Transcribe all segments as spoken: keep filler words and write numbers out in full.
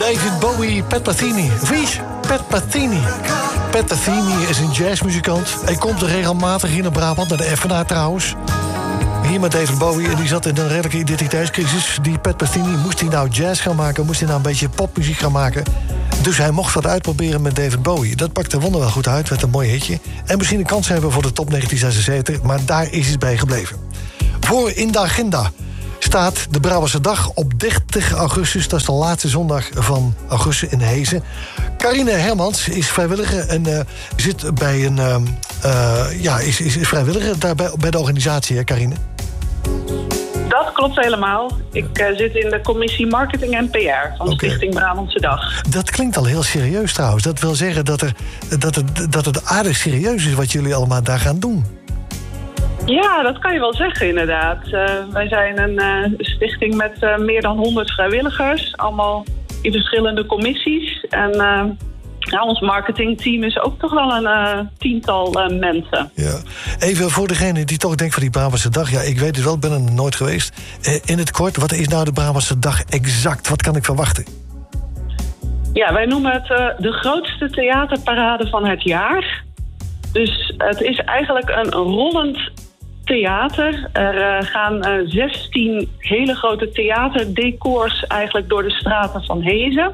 David Bowie, Pat Metheny. Wie? Pat Metheny. Pat Metheny is een jazzmuzikant. Hij komt regelmatig hier naar Brabant, naar de F N A trouwens. Hier met David Bowie, en die zat in een redelijke identiteitscrisis. Die Pat Metheny, moest hij nou jazz gaan maken? Moest hij nou een beetje popmuziek gaan maken? Dus hij mocht wat uitproberen met David Bowie. Dat pakte wonderwel goed uit, met een mooi hitje. En misschien een kans hebben voor de top negentien zesenzeventig... maar daar is het bij gebleven. Voor in de agenda staat de Brabantse Dag op dertig augustus. Dat is de laatste zondag van augustus in Hezen. Carine Hermans is vrijwilliger en uh, zit bij een... Uh, uh, ja, is, is, is vrijwilliger daar bij, bij de organisatie, hè, Carine? Dat klopt helemaal. Ik uh, zit in de commissie Marketing en P R van de okay. Stichting Brabantse Dag. Dat klinkt al heel serieus trouwens. Dat wil zeggen dat, er, dat, het, dat het aardig serieus is wat jullie allemaal daar gaan doen. Ja, dat kan je wel zeggen inderdaad. Uh, wij zijn een uh, stichting met uh, meer dan honderd vrijwilligers. Allemaal in verschillende commissies. En uh, ja, ons marketingteam is ook toch wel een uh, tiental uh, mensen. Ja. Even voor degene die toch denkt van die Brabantse Dag. Ja, ik weet het wel, ik ben er nooit geweest. Uh, in het kort, wat is nou de Brabantse Dag exact? Wat kan ik verwachten? Ja, wij noemen het uh, de grootste theaterparade van het jaar. Dus het is eigenlijk een rollend theater. Er uh, gaan uh, zestien hele grote theaterdecors eigenlijk door de straten van Hezen.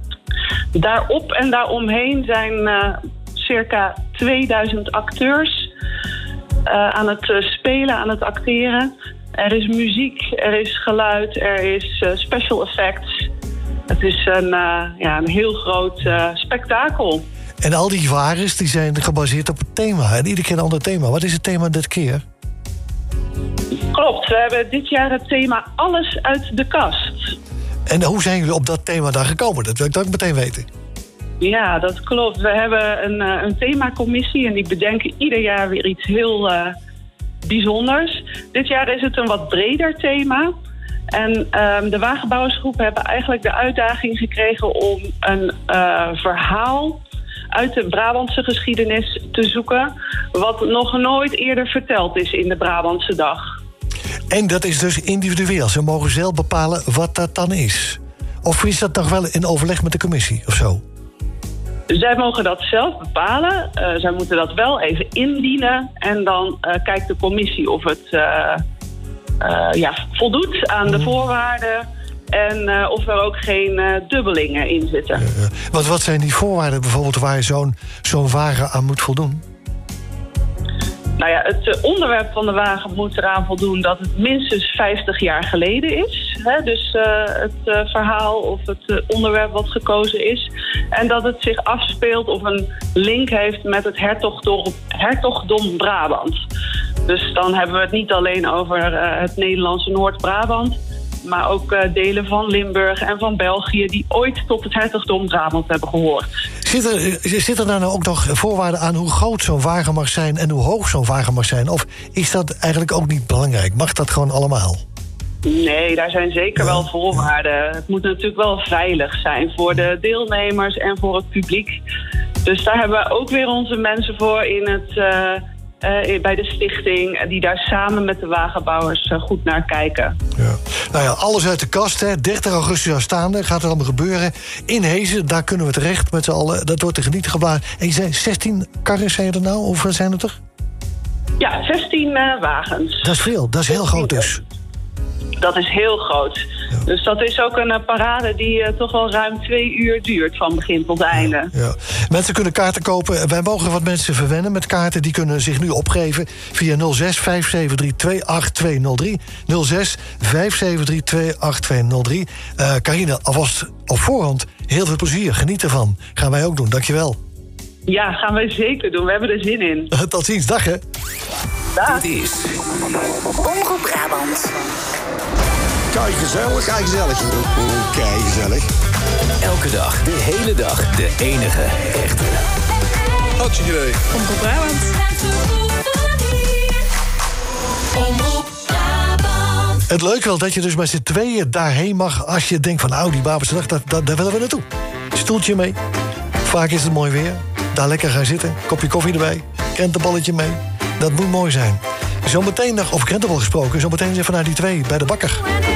Daarop en daaromheen zijn uh, circa tweeduizend acteurs uh, aan het uh, spelen, aan het acteren. Er is muziek, er is geluid, er is uh, special effects. Het is een, uh, ja, een heel groot uh, spektakel. En al die wagens die zijn gebaseerd op het thema. En iedere keer een ander thema. Wat is het thema dit keer? Klopt, we hebben dit jaar het thema Alles uit de kast. En hoe zijn jullie op dat thema dan gekomen? Dat wil ik dan meteen weten. Ja, dat klopt. We hebben een, een themacommissie en die bedenken ieder jaar weer iets heel uh, bijzonders. Dit jaar is het een wat breder thema. En um, de wagenbouwersgroep hebben eigenlijk de uitdaging gekregen om een uh, verhaal uit de Brabantse geschiedenis te zoeken, wat nog nooit eerder verteld is in de Brabantse Dag. En dat is dus individueel. Ze mogen zelf bepalen wat dat dan is. Of is dat nog wel in overleg met de commissie of zo? Zij mogen dat zelf bepalen. Uh, zij moeten dat wel even indienen. En dan uh, kijkt de commissie of het uh, uh, ja, voldoet aan de voorwaarden. En uh, of er ook geen uh, dubbelingen in zitten. Uh, wat, wat zijn die voorwaarden bijvoorbeeld waar je zo'n, zo'n wagen aan moet voldoen? Nou ja, het uh, onderwerp van de wagen moet eraan voldoen dat het minstens vijftig jaar geleden is. Hè? Dus uh, het uh, verhaal of het uh, onderwerp wat gekozen is. En dat het zich afspeelt of een link heeft met het hertogdom, hertogdom Brabant. Dus dan hebben we het niet alleen over uh, het Nederlandse Noord-Brabant, maar ook uh, delen van Limburg en van België die ooit tot het hertogdom Brabant hebben gehoord. Zit er, zit er nou ook nog voorwaarden aan hoe groot zo'n wagen mag zijn en hoe hoog zo'n wagen mag zijn? Of is dat eigenlijk ook niet belangrijk? Mag dat gewoon allemaal? Nee, daar zijn zeker ja, wel voorwaarden. Ja. Het moet natuurlijk wel veilig zijn voor de deelnemers en voor het publiek. Dus daar hebben we ook weer onze mensen voor in het, uh, uh, bij de stichting, die daar samen met de wagenbouwers uh, goed naar kijken. Ja. Nou ja, alles uit de kast, hè. dertig augustus aanstaande, gaat er allemaal gebeuren. In Hezen, daar kunnen we terecht met z'n allen. Dat wordt te genieten geblazen. En je zei zestien karren, zei je er nou? Of zijn het er? Ja, zestien uh, wagens. Dat is veel, dat is heel groot dus. Dat is heel groot. Ja. Dus dat is ook een uh, parade die uh, toch wel ruim twee uur duurt van begin tot einde. Ja, ja. Mensen kunnen kaarten kopen. Wij mogen wat mensen verwennen met kaarten. Die kunnen zich nu opgeven via nul zes vijf zeven drie twee acht twee nul drie. nul zes vijf zeven drie twee acht twee nul drie. Uh, Carine, alvast op voorhand heel veel plezier. Geniet ervan. Gaan wij ook doen. Dankjewel. Ja, gaan wij zeker doen. We hebben er zin in. Tot ziens. Dag, hè. Dag. Dit is Omroep Brabant. Kijk gezellig. Kijk gezellig. Kijk gezellig. Elke dag, de hele dag, de enige echte. Hartstikke idee. Omroep Brabant. Omroep Brabant. Het leuke wel dat je dus met z'n tweeën daarheen mag als je denkt van nou, die Brabantse Dag, daar, daar, daar willen we naartoe. Stoeltje mee. Vaak is het mooi weer. Daar lekker gaan zitten. Kopje koffie erbij. Krentenballetje mee. Dat moet mooi zijn. Zometeen nog, over krentenbal gesproken, zometeen even naar die twee bij de bakker.